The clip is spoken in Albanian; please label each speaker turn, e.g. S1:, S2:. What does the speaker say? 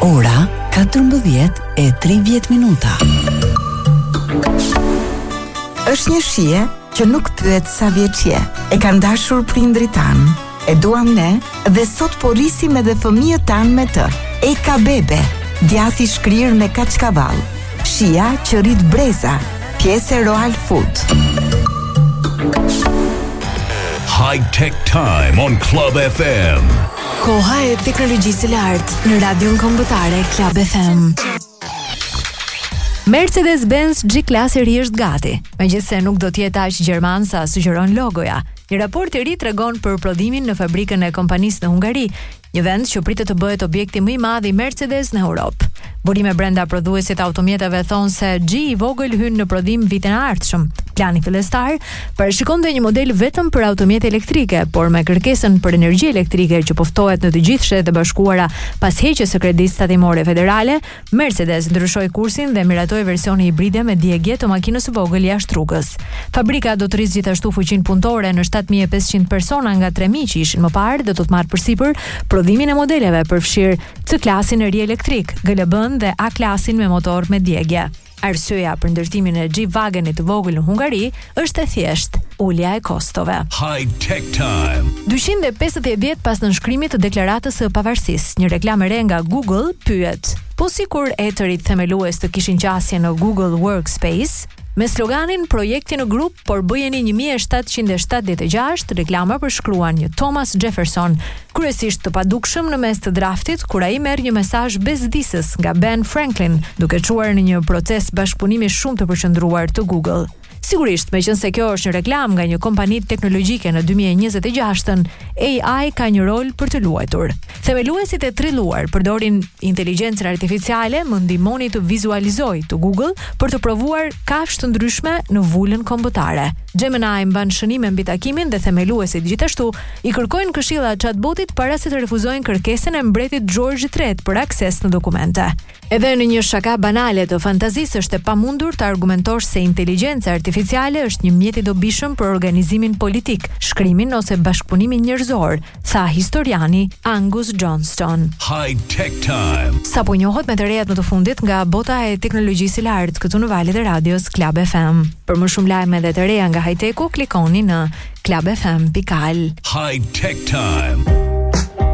S1: Ora 14:30.
S2: Është një shije që nuk pyet sa vjeç je. E kanë dashur prindrit tan. E duam ne dhe sot po rrisim edhe fëmijët tan me të. Eka bebe, djathi shkrir me kaçkavall. Shija që rrit breza, pjesë e Royal Food.
S3: High Tech Time on Club FM.
S4: Koha e teknologjisë së lartë në radion kombëtare Club FM. Mercedes-Benz G-Class i ri është gati, megjithëse nuk do të jetë aq gjerman sa sugjeron logoja. Një raport i ri tregon për prodhimin në fabrikën e kompanisë në Hungari, një vend që pritet të bëhet objekti më i madh i Mercedes në Europë. Burime brenda prodhuesit automjeteve thonë se G i vogël hyn në prodhim vitin e ardhshëm. Plani fillestar parashikonte një model vetëm për automjete elektrike, por me kërkesën për energji elektrike që po ftohet në të gjithë Shtetet e Bashkuara pas heqjes së kredisë tatimore federale, Mercedes ndryshoi kursin dhe miratoi versione hibride me djegje të makinës së vogël jashtë rrugës. Fabrika do të rrisë gjithashtu fuqinë punëtore në 7500 persona nga 3000 që ishin më parë dhe do të marrë përsipër prodhimin e modeleve përfshirë C-klasin e ri elektrik, GLB-n dhe A-klasin me motor me djegje. Arsyeja për ndërtimin e G-Wagenit të vogël në Hungari është e thjeshtë, ulja e kostove.
S3: High Tech Time.
S4: 250 vjet pas nënshkrimit të deklaratës së pavarësisë, një reklam e re nga Google pyet: po sikur etërit themelues të kishin qasje në Google Workspace, me sloganin projekti në grup, por bëjeni 1776, reklama përshkruan një Thomas Jefferson, kryesisht të padukshëm në mes të draftit, kur ai merr një mesazh bezdisës nga Ben Franklin, duke çuar në një proces bashkëpunimi shumë të përqendruar të Google. Sigurisht, meqense kjo është një reklam nga një kompani teknologjike në 2026-ën, AI ka një rol për të luajtur. Themeluesit e trilluar përdorin inteligjencën artificiale më ndihmoni të vizualizoj të Google për të provuar kafshë të ndryshme në vulën kombëtare. Gemini mban shënime mbi takimin dhe themeluesit gjithashtu i kërkojnë këshilla chatbotit para se të refuzojnë kërkesën e mbretit George III për akses në dokumente. Edhe në një shaka banale të fantazisë është e pamundur të argumentosh se inteligjenca artificiale është një mjet i dobishëm për organizimin politik, shkrimin ose bashkëpunimin njerëzor, tha historiani Angus Johnston.
S3: High Tech Time.
S4: Sapo njohët me të rejat më të fundit nga bota e teknologjisë së lartë këtu në valët e radios Club FM. Për më shumë lajme dhe të reja nga high-techu, klikoni në clubfm.al.
S3: High Tech Time.